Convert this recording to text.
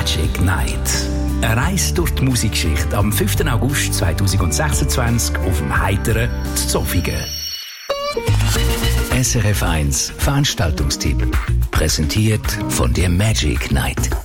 Magic Night. Eine Reise durch die Musikgeschichte am 5. August 2026 auf dem Heiteren zu Zofingen. SRF 1 Veranstaltungstipp. Präsentiert von der Magic Night.